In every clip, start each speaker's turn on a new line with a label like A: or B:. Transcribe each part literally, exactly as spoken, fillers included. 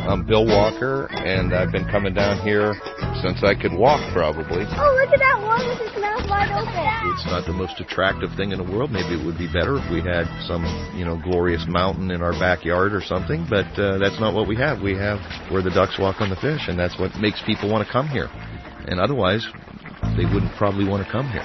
A: I'm Bill Walker, and I've been coming down here since I could walk, probably.
B: Oh, look at that one with his mouth wide open.
A: It's not the most attractive thing in the world. Maybe it would be better if we had some, you know, glorious mountain in our backyard or something, but uh, that's not what we have. We have where the ducks walk on the fish, and that's what makes people want to come here. And otherwise, they wouldn't probably want to come here.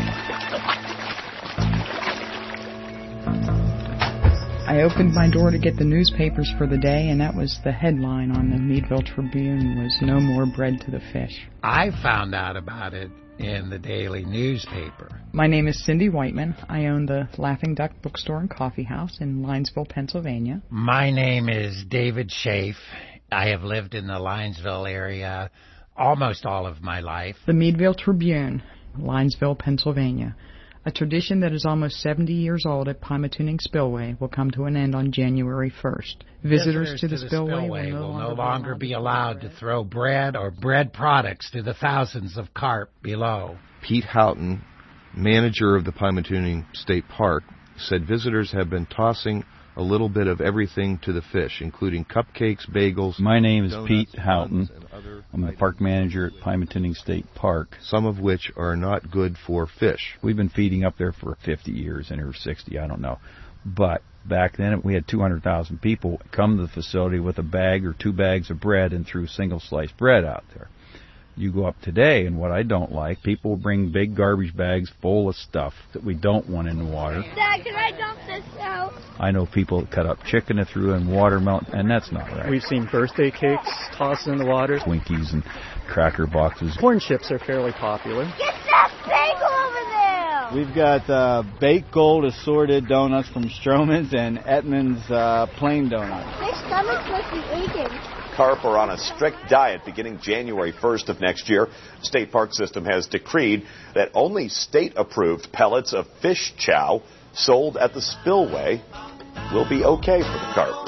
C: I opened my door to get the newspapers for the day, and that was the headline on the Meadville Tribune was "No More Bread to the Fish."
D: I found out about it in the daily newspaper.
C: My name is Cindy Whiteman. I own the Laughing Duck Bookstore and Coffee House in Linesville, Pennsylvania.
D: My name is David Schaaf. I have lived in the Linesville area almost all of my life.
C: The Meadville Tribune, Linesville, Pennsylvania. A tradition that is almost seventy years old at Pymatuning Spillway will come to an end on January first. Visitors, Visitors to, the, to the spillway, spillway will, no, will no longer be allowed to throw bread or bread products to the thousands of carp below.
A: Pete Houghton, manager of the Pymatuning State Park, said visitors have been tossing a little bit of everything to the fish, including cupcakes, bagels.
E: My name is Pete Houghton. I'm the park manager at Pymatuning State Park.
A: Some of which are not good for fish.
E: We've been feeding up there for fifty years, and or sixty, I don't know. But back then, we had two hundred thousand people come to the facility with a bag or two bags of bread and threw single-sliced bread out there. You go up today, and what I don't like, people bring big garbage bags full of stuff that we don't want in the water.
B: Dad, can I dump this out?
E: I know people that cut up chicken and threw in watermelon, and that's not right.
F: We've seen birthday cakes tossed in the water.
E: Twinkies and cracker boxes.
F: Corn chips are fairly popular.
B: Get that bagel over there!
G: We've got uh, baked gold assorted donuts from Stroman's and Edmund's uh, plain donuts.
B: My stomach must be aching.
H: Carp are on a strict diet beginning January first of next year. State Park System has decreed that only state-approved pellets of fish chow sold at the spillway will be okay for the carp.